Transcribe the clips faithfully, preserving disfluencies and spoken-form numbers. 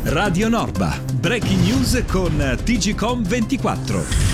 Radio Norba. Breaking news con T G C O M ventiquattro.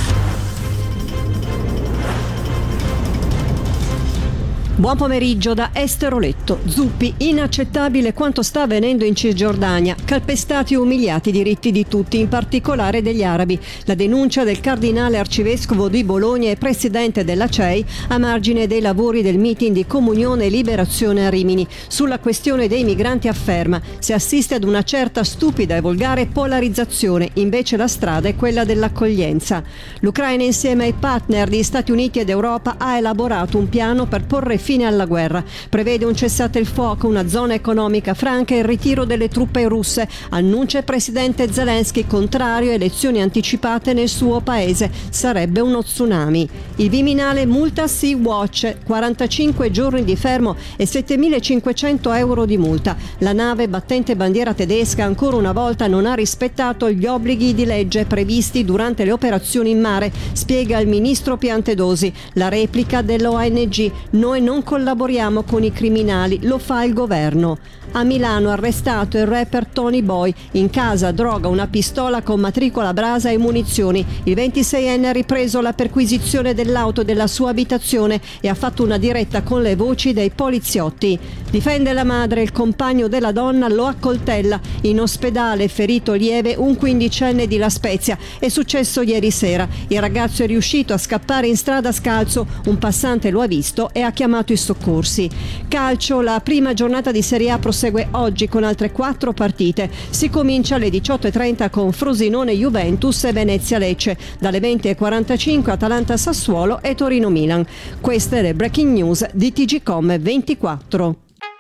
Buon pomeriggio da Esteroletto. Zuppi, inaccettabile quanto sta avvenendo in Cisgiordania. Calpestati e umiliati i diritti di tutti, in particolare degli arabi. La denuncia del cardinale arcivescovo di Bologna e presidente della C E I a margine dei lavori del meeting di Comunione e Liberazione a Rimini. Sulla questione dei migranti afferma: si assiste ad una certa stupida e volgare polarizzazione, invece la strada è quella dell'accoglienza. L'Ucraina, insieme ai partner di Stati Uniti ed Europa, ha elaborato un piano per porre fine alla guerra. Prevede un cessate il fuoco, una zona economica franca e il ritiro delle truppe russe. Annuncia il presidente Zelensky, contrario a elezioni anticipate nel suo paese. Sarebbe uno tsunami. Il Viminale multa Sea-Watch, quarantacinque giorni di fermo e settemilacinquecento euro di multa. La nave battente bandiera tedesca ancora una volta non ha rispettato gli obblighi di legge previsti durante le operazioni in mare, spiega il ministro Piantedosi. La replica dell'O N G: noi non collaboriamo con i criminali, lo fa il governo. A Milano arrestato il rapper Tony Boy. In casa droga, una pistola con matricola brasa e munizioni. Il ventiseienne ha ripreso la perquisizione dell'auto della sua abitazione e ha fatto una diretta con le voci dei poliziotti. Difende la madre, il compagno della donna lo accoltella. In ospedale, ferito lieve, un quindicenne di La Spezia. È successo ieri sera. Il ragazzo è riuscito a scappare in strada scalzo. Un passante lo ha visto e ha chiamato i soccorsi. Calcio, la prima giornata di Serie A prosegue oggi con altre quattro partite. Si comincia alle diciotto e trenta con Frosinone Juventus e Venezia Lecce. Dalle venti e quarantacinque Atalanta Sassuolo e Torino Milan. Queste le breaking news di T G C O M ventiquattro.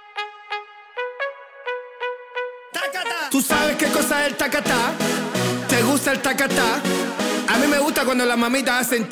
¿Tú sabes qué cosa es el tacatá? ¿Te gusta el tacatá? A mí me gusta cuando las mamitas hacen